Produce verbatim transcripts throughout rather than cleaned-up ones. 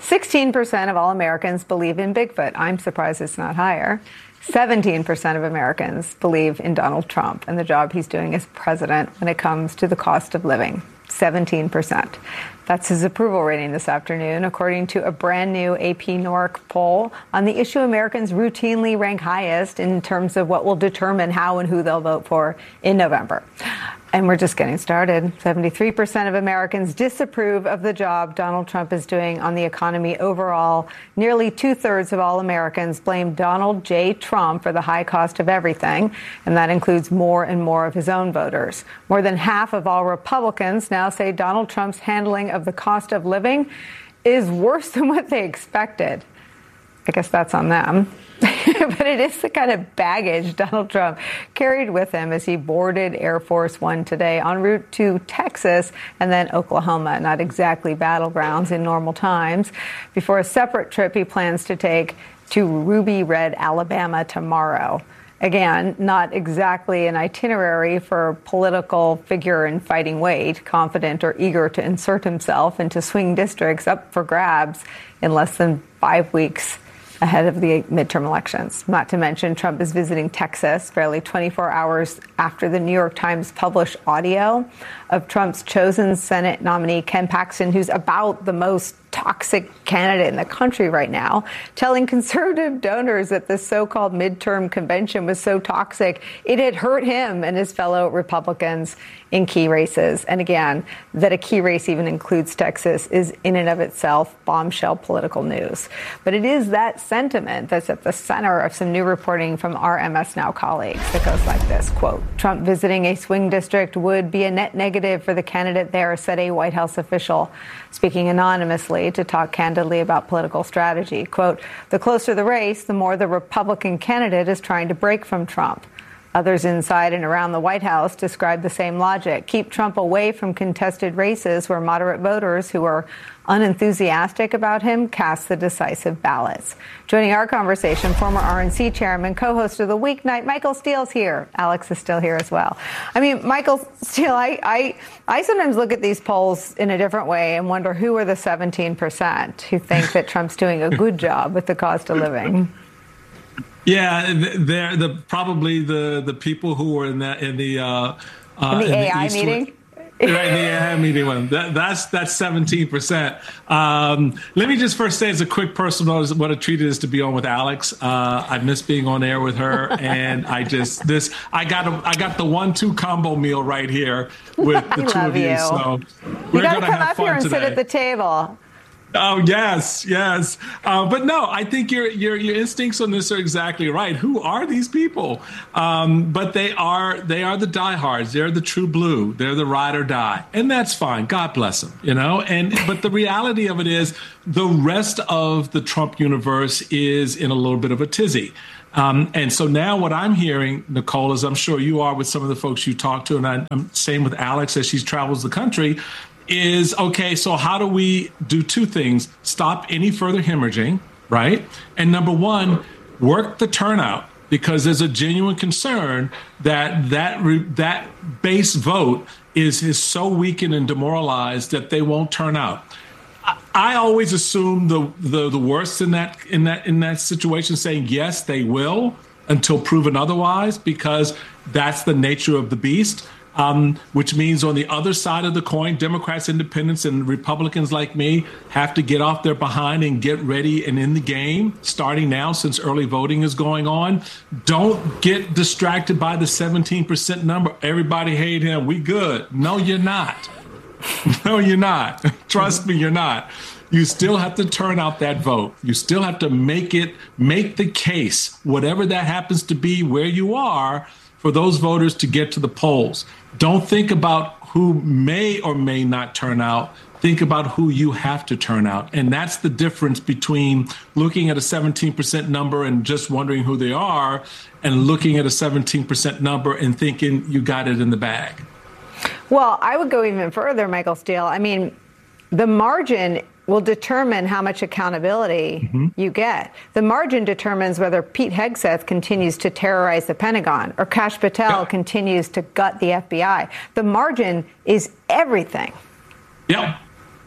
sixteen percent of all Americans believe in Bigfoot. I'm surprised it's not higher. seventeen percent of Americans believe in Donald Trump and the job he's doing as president when it comes to the cost of living. seventeen percent. That's his approval rating this afternoon, according to a brand new A P N O R C poll on the issue Americans routinely rank highest in terms of what will determine how and who they'll vote for in November. And we're just getting started. seventy-three percent of Americans disapprove of the job Donald Trump is doing on the economy overall. Nearly two-thirds of all Americans blame Donald J. Trump for the high cost of everything, and that includes more and more of his own voters. More than half of all Republicans now say Donald Trump's handling of the cost of living is worse than what they expected. I guess that's on them. But it is the kind of baggage Donald Trump carried with him as he boarded Air Force One today en route to Texas and then Oklahoma, not exactly battlegrounds in normal times, before a separate trip he plans to take to Ruby Red, Alabama tomorrow. Again, not exactly an itinerary for a political figure in fighting weight, confident or eager to insert himself into swing districts up for grabs in less than five weeks ahead of the midterm elections. Not to mention, Trump is visiting Texas barely twenty-four hours after the New York Times published audio of Trump's chosen Senate nominee, Ken Paxton, who's about the most toxic candidate in the country right now, telling conservative donors that the so-called midterm convention was so toxic, it had hurt him and his fellow Republicans in key races. And again, that a key race even includes Texas is in and of itself bombshell political news. But it is that sentiment that's at the center of some new reporting from our M S Now colleagues that goes like this, quote, Trump visiting a swing district would be a net negative for the candidate there, said a White House official, speaking anonymously to talk candidly about political strategy. Quote, the closer the race, the more the Republican candidate is trying to break from Trump. Others inside and around the White House describe the same logic. Keep Trump away from contested races where moderate voters who are unenthusiastic about him cast the decisive ballots. Joining our conversation, former R N C chairman, co-host of the Weeknight, Michael Steele's here. Alex is still here as well. I mean, Michael Steele, I, I, I sometimes look at these polls in a different way and wonder who are the seventeen percent who think that Trump's doing a good job with the cost of living. Yeah, they're the probably the the people who were in that in the uh, uh, in the in A I the meeting. Right, the A I meeting one. That, that's that's seventeen percent. Um, let me just first say, as a quick personal note, what a treat it is to be on with Alex. Uh, I miss being on air with her, and I just this I got a, I got the one-two combo meal right here with the two of you. you. So we're you got to gonna come have up fun here and today. sit at the table. Oh, yes, yes. Uh, but no, I think your, your your instincts on this are exactly right. Who are these people? Um, but they are they are the diehards. They're the true blue. They're the ride or die. And that's fine. God bless them, you know. And but the reality of it is the rest of the Trump universe is in a little bit of a tizzy. Um, and so now what I'm hearing, Nicole, as I'm sure you are with some of the folks you talk to, and I, I'm same with Alex as she travels the country, is, okay, so how do we do two things? Stop any further hemorrhaging, right? And number one, work the turnout, because there's a genuine concern that that that base vote is, is so weakened and demoralized that they won't turn out. I, I always assume the, the the worst in that in that in that situation, saying yes, they will until proven otherwise, because that's the nature of the beast. Um, which means on the other side of the coin, Democrats, independents, and Republicans like me have to get off their behind and get ready and in the game starting now, since early voting is going on. Don't get distracted by the seventeen percent number. Everybody hate him. We good. No, you're not. No, you're not. Trust me, you're not. You still have to turn out that vote. You still have to make it, make the case, whatever that happens to be where you are, for those voters to get to the polls. Don't think about who may or may not turn out. Think about who you have to turn out. And that's the difference between looking at a seventeen percent number and just wondering who they are, and looking at a seventeen percent number and thinking you got it in the bag. Well, I would go even further, Michael Steele. I mean, the margin will determine how much accountability mm-hmm. you get. The margin determines whether Pete Hegseth continues to terrorize the Pentagon or Kash Patel yeah. continues to gut the F B I. The margin is everything. Yeah.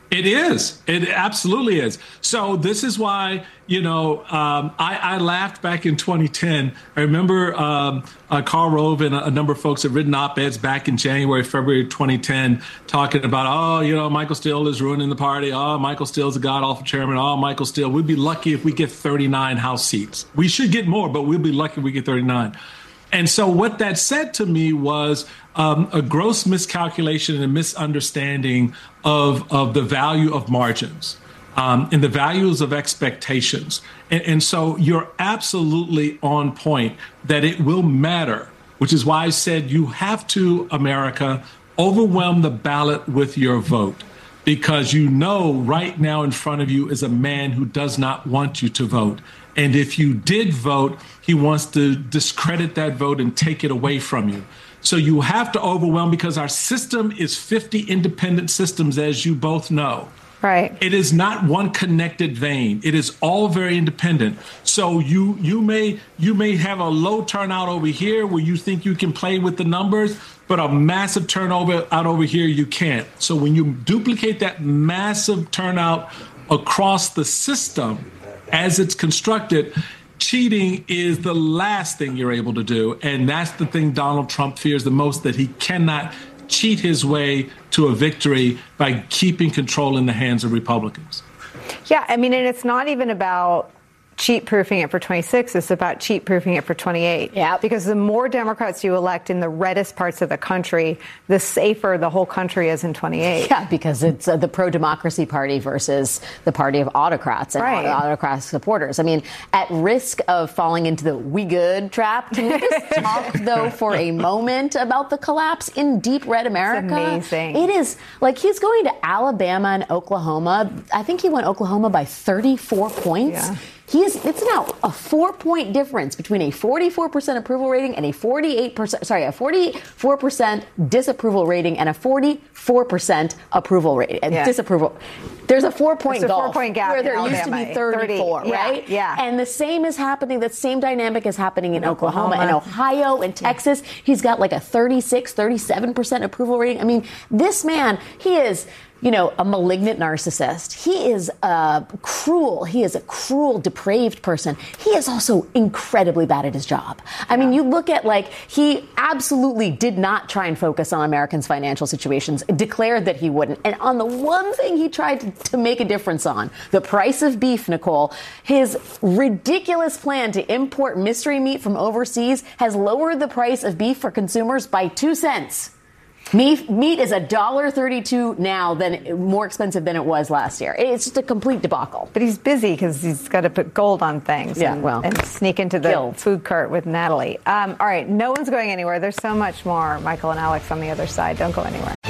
It is. It absolutely is. So this is why, you know, um, I, I laughed back in twenty ten. I remember um, uh, Karl Rove and a, a number of folks have written op-eds back in January, February twenty ten, talking about, oh, you know, Michael Steele is ruining the party. Oh, Michael Steele's a god-awful chairman. Oh, Michael Steele, we'd be lucky if we get thirty-nine House seats. We should get more, but we'll be lucky if we get thirty-nine. And so what that said to me was um, a gross miscalculation and a misunderstanding of, of the value of margins um, and the values of expectations. And, and so you're absolutely on point that it will matter, which is why I said you have to, America, overwhelm the ballot with your vote, because you know right now in front of you is a man who does not want you to vote. And if you did vote, he wants to discredit that vote and take it away from you. So you have to overwhelm, because our system is fifty independent systems, as you both know. Right. It is not one connected vein. It is all very independent. So you you may you may have a low turnout over here where you think you can play with the numbers, but a massive turnover out over here you can't. So when you duplicate that massive turnout across the system as it's constructed, cheating is the last thing you're able to do. And that's the thing Donald Trump fears the most, that he cannot cheat his way to a victory by keeping control in the hands of Republicans. Yeah, I mean, and it's not even about cheat-proofing it for twenty-six, it's about cheat-proofing it for twenty-eight. Yeah. Because the more Democrats you elect in the reddest parts of the country, the safer the whole country is in twenty-eight. Yeah, because it's uh, the pro-democracy party versus the party of autocrats and right. autocrat supporters. I mean, at risk of falling into the we good trap, can we just talk, though, for a moment about the collapse in deep red America? It's amazing. It is. Like, he's going to Alabama and Oklahoma. I think he won Oklahoma by thirty-four points. Yeah. He is, it's now a four-point difference between a forty-four percent approval rating and a forty-eight percent, sorry, a forty-four percent disapproval rating and a forty-four percent approval rating, yeah. disapproval. There's a four-point There's a gulf four-point gap where there in used to Alabama. be thirty-four, thirty, right? Yeah, yeah. And the same is happening, that same dynamic is happening in Oklahoma, Oklahoma. and Ohio and Texas. Yeah. He's got like a thirty-six, thirty-seven percent approval rating. I mean, this man, he is, you know, a malignant narcissist. He is uh, cruel. He is a cruel, depraved person. He is also incredibly bad at his job. I yeah. mean, you look at, like, he absolutely did not try and focus on Americans' financial situations, declared that he wouldn't. And on the one thing he tried to, to make a difference on, the price of beef, Nicole, his ridiculous plan to import mystery meat from overseas has lowered the price of beef for consumers by two cents. Meat, meat is one dollar thirty-two now, than more expensive than it was last year. It's just a complete debacle. But he's busy because he's got to put gold on things yeah, and, well, and sneak into the killed. food cart with Natalie. Um, all right, no one's going anywhere. There's so much more, Michael and Alex, on the other side. Don't go anywhere.